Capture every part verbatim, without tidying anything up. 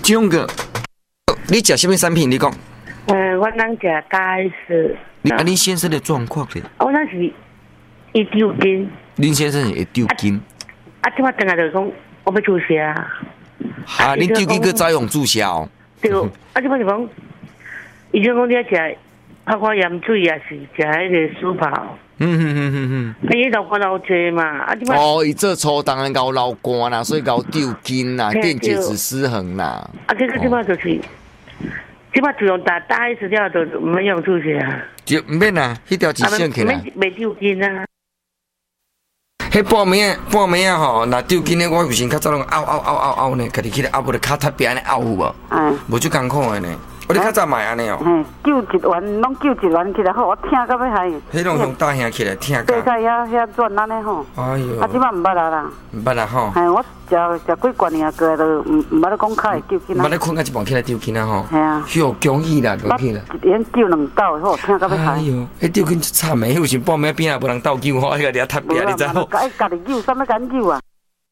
中个，你食什么产品？你讲？ 嗯，我能食大 S。 你啊，林先生的状况呢？ 我那是一丢斤。 林先生会丢斤。 啊，即摆等下就讲我要注射啊。 啊，你丢斤个早用注射哦。 对，啊，即摆就讲，医生讲你要食泡泡盐水也是食迄个舒跑。嗯嗯嗯嗯嗯。啊，伊流汗流济嘛，啊，即摆。 哦，伊做粗当然搞流汗啦，所以搞丢筋啦，电解质失衡啦。 啊，这个即摆就是。即摆就用打大 S 条就唔免用注射啊， 就唔免啦，迄条只剩起来。 袂丢筋啊。 迄半暝半暝啊吼，若丢筋咧，我有时较早拢拗拗拗拗拗呢，家己起来拗，无就骹踏边安尼拗有无？嗯。无就艰苦的呢。我你较早买安尼哦。 嗯，救一丸，拢救一丸起来好，我听到要害。 迄拢用大兄起来听。 对个遐遐转安尼吼。哎呦。啊，即摆毋捌啦啦。 毋捌啦吼。 嘿，我食食几罐尔过来都毋毋捌咧讲骹会丢筋啊。 捌咧困到一半起来丢筋啊吼。 系啊。 许有公益啦，公益啦。 一连救两斗，好听到要害。 哎呦，迄丢筋惨诶，有时半暝边也无人斗救，我迄个伫踏边，你知无？ 家家己救，啥物敢救啊？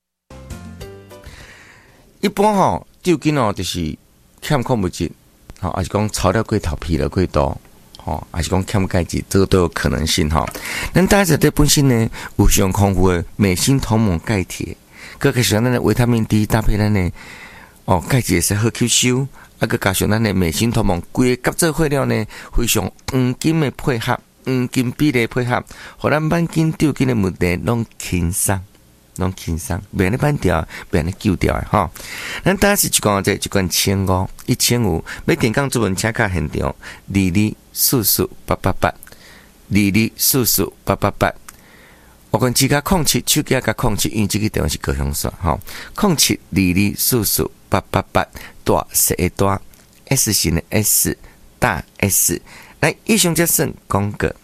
一般吼丢筋哦，就是欠矿物质。好，还是讲炒料过头、疲劳过多，吼，还是讲欠钙质，这个都有可能性哈。咱大家在本身呢，有上丰富的镁、锌、铜、锰、钙、铁，佮加上咱的维他命 D 搭配咱的哦钙质也是好吸收，啊，佮加上咱的镁、锌、铜、锰，规个合作伙了呢，非常黄金的配合，黄金比例配合，互咱慢筋丢筋的问题拢轻松。拢轻松，袂咧扳掉，袂咧救掉诶吼。咱当时一罐这一罐千五，一千五，要电工主文请卡现场，二二四四八八八，二二四四八八八。我跟自家控七，手机甲控七，因为这个电话是高雄线吼，控七二二四四八八八，大写的大 S 型的 S 大 S。来，以上这算广告。